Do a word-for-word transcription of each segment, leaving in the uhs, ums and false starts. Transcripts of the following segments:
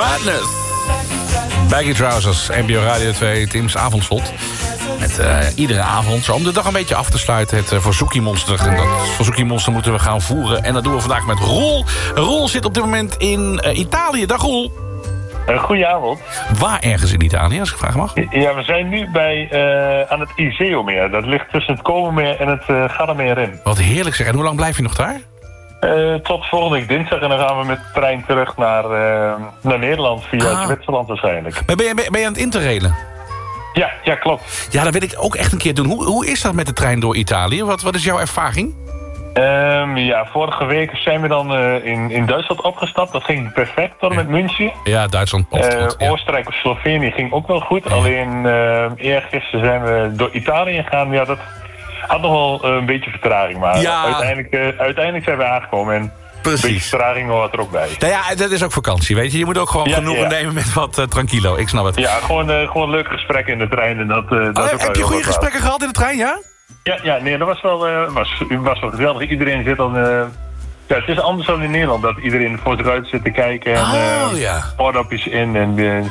Madness. Baggy Trousers, N B O Radio twee, Tim's avondslot. Met uh, iedere avond, zo om de dag een beetje af te sluiten... het uh, Verzoekie-monster. En dat Verzoekie-monster moeten we gaan voeren. En dat doen we vandaag met Roel. Roel zit op dit moment in uh, Italië. Dag Roel. Uh, goedenavond. Waar ergens in Italië, als ik vragen mag? Ja, we zijn nu bij, uh, aan het Iseomeer. Dat ligt tussen het Komenmeer en het uh, Gardameer in. Wat heerlijk zeg. En hoe lang blijf je nog daar? Uh, tot volgende week dinsdag en dan gaan we met de trein terug naar, uh, naar Nederland via ah. Zwitserland waarschijnlijk. Maar ben je, ben je aan het interrailen? Ja, ja, klopt. Ja, dat wil ik ook echt een keer doen. Hoe, hoe is dat met de trein door Italië? Wat, wat is jouw ervaring? Um, ja, vorige week zijn we dan uh, in, in Duitsland opgestapt. Dat ging perfect tot en met München. Ja, Duitsland. Uh, ja. Oostenrijk of Slovenië ging ook wel goed. Ja. Alleen uh, eergisteren zijn we door Italië gegaan. Ja, dat had nog wel uh, een beetje vertraging. Maar ja. uiteindelijk, uh, uiteindelijk zijn we aangekomen. En precies. Een beetje vertraging hoort er ook bij. Nou ja, dat is ook vakantie, weet je. Je moet ook gewoon ja, genoegen ja. nemen met wat uh, tranquilo. Ik snap het. Ja, gewoon, uh, gewoon leuke gesprekken in de trein. En dat, uh, dat oh, heb je goede gesprekken gehad in de trein, ja? Ja, ja, nee, dat was wel, uh, was, was wel geweldig. Iedereen zit dan... Uh, ja, het is anders dan in Nederland, dat iedereen voor zich uit zit te kijken. En oh, uh, ja. oordopjes in. En, uh,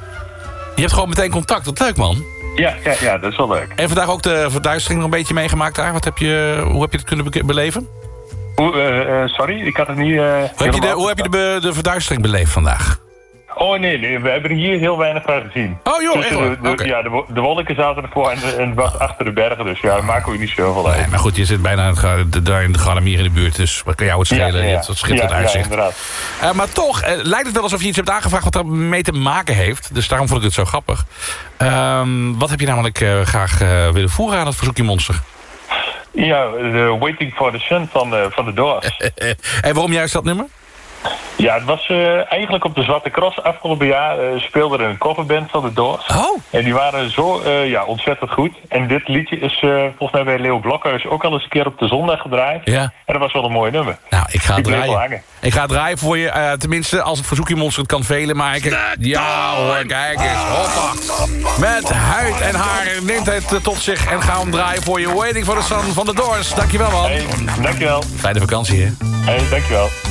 je hebt gewoon meteen contact, wat leuk man. Ja, ja, ja, dat is wel leuk. En vandaag ook de verduistering nog een beetje meegemaakt daar. Wat heb je, hoe heb je het kunnen be- beleven? Hoe, uh, uh, sorry, ik had het niet... Uh, hoe, heb je de, hoe heb je de, be- de verduistering beleefd vandaag? Oh nee, nee, we hebben hier heel weinig van gezien. Oh joh, dus echt de, de, okay. Ja, de, de wolken zaten ervoor en, en het was achter de bergen, dus ja, daar maken we niet zoveel uit. Nee, maar goed, je zit bijna daar in de Gardameer in de buurt, dus wat kan jou het schelen? Ja, ja. Je hebt wat schitterend ja, uitzicht. Ja, inderdaad. Uh, maar toch, uh, lijkt het wel alsof je iets hebt aangevraagd wat er mee te maken heeft. Dus daarom vond ik het zo grappig. Um, wat heb je namelijk uh, graag uh, willen voeren aan het Verzoekie Monster? Ja, uh, Waiting for the Sun van, uh, van de Doors. En waarom juist dat nummer? Ja, het was uh, eigenlijk op de Zwarte Cross afgelopen jaar uh, speelde er een coverband van de Doors. Oh. En die waren zo uh, ja, ontzettend goed. En dit liedje is uh, volgens mij bij Leo Blokhuis ook al eens een keer op de zondag gedraaid. Ja. En dat was wel een mooi nummer. Nou, ik ga het ik draaien. Ik ga het draaien voor je. Uh, tenminste, als het Verzoekie Monster het kan velen maken. Ja hoor, kijk eens. Hoppa. Met huid en haar neemt het uh, tot zich en gaan we hem draaien voor je. Waiting for the Sun van de Doors. Dankjewel man. Hey, dankjewel. Fijne vakantie hè. Hey, dankjewel.